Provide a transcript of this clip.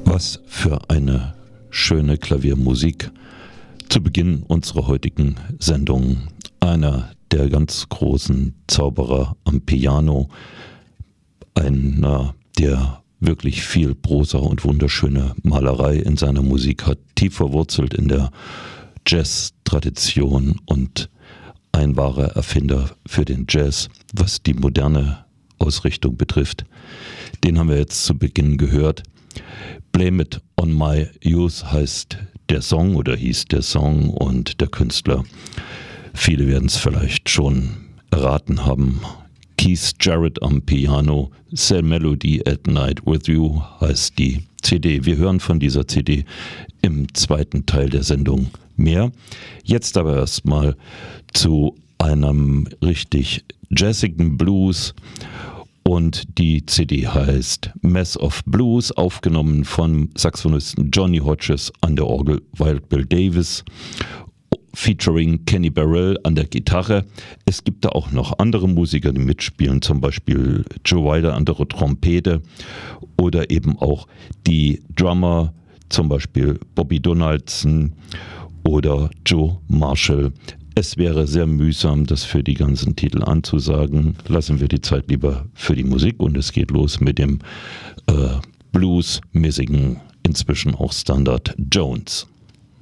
Was für eine schöne Klaviermusik zu Beginn unserer heutigen Sendung. Einer der ganz großen Zauberer am Piano, einer, der wirklich viel Prosa und wunderschöne Malerei in seiner Musik hat, tief verwurzelt in der Jazz-Tradition und ein wahrer Erfinder für den Jazz, was die moderne Ausrichtung betrifft. Den haben wir jetzt zu Beginn gehört. Blame It on My Youth heißt der Song oder hieß der Song, und der Künstler, viele werden es vielleicht schon erraten haben, Keith Jarrett am Piano. Sad Melody at Night with You heißt die CD. Wir hören von dieser CD im zweiten Teil der Sendung mehr. Jetzt aber erstmal zu einem richtig jazzigen Blues. Und die CD heißt Mess of Blues, aufgenommen von Saxophonisten Johnny Hodges an der Orgel, Wild Bill Davis, featuring Kenny Burrell an der Gitarre. Es gibt da auch noch andere Musiker, die mitspielen, zum Beispiel Joe Wilder an der Trompete oder eben auch die Drummer, zum Beispiel Bobby Donaldson oder Joe Marshall. Es wäre sehr mühsam, das für die ganzen Titel anzusagen. Lassen wir die Zeit lieber für die Musik, und es geht los mit dem bluesmäßigen, inzwischen auch Standard Jones.